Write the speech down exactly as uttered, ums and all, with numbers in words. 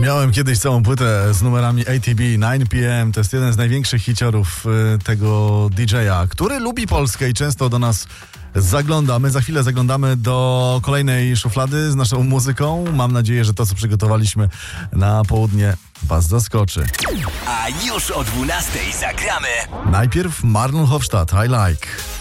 Miałem kiedyś całą płytę z numerami A T B, nine P M. To jest jeden z największych hiciorów tego D J a, który lubi Polskę i często do nas zagląda. My za chwilę zaglądamy do kolejnej szuflady z naszą muzyką. Mam nadzieję, że to, co przygotowaliśmy na południe, was zaskoczy. A już o dwunastej zagramy. Najpierw Marlon Hofstadt, I Like.